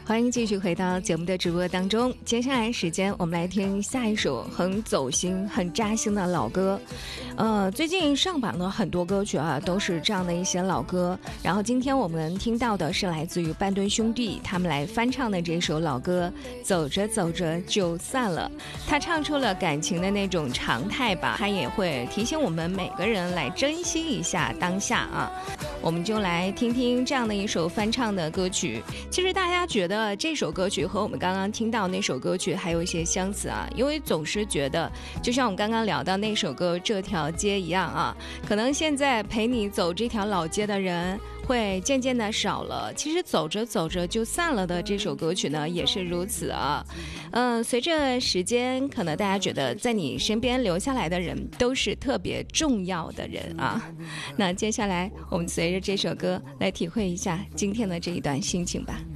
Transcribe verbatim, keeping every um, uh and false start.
欢迎继续回到节目的直播当中，接下来时间我们来听下一首很走心很扎心的老歌。呃，最近上榜的很多歌曲啊都是这样的一些老歌，然后今天我们听到的是来自于半吨兄弟他们来翻唱的这首老歌走着走着就散了。他唱出了感情的那种常态吧，他也会提醒我们每个人来珍惜一下当下啊。我们就来听听这样的一首翻唱的歌曲。其实大家觉得这首歌曲和我们刚刚听到那首歌曲还有一些相似啊，因为总是觉得就像我们刚刚聊到那首歌这条街一样啊，可能现在陪你走这条老街的人会渐渐的少了，其实走着走着就散了的这首歌曲呢也是如此啊。嗯，随着时间，可能大家觉得在你身边留下来的人都是特别重要的人啊。那接下来我们随着这首歌来体会一下今天的这一段心情吧。